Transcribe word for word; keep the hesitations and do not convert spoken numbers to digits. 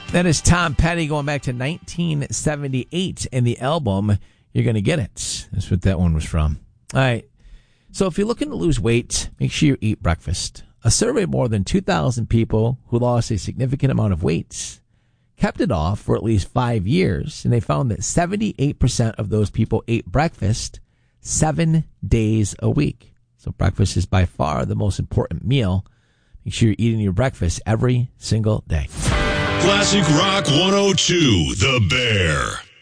That is Tom Petty going back to nineteen seventy-eight in the album You're Gonna Get It. That's what that one was from. All right. So if you're looking to lose weight, make sure you eat breakfast. A survey of more than two thousand people who lost a significant amount of weight kept it off for at least five years, and they found that seventy-eight percent of those people ate breakfast seven days a week. So breakfast is by far the most important meal. Make sure you're eating your breakfast every single day. Classic Rock one oh two, The Bear.